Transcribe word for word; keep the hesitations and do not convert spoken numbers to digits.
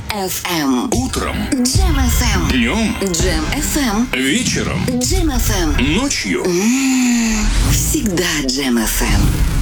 эф эм. Утром. Джем эф эм. Днем. Джем эф эм. Вечером. Джем эф эм. Ночью. Всегда Джем эф эм.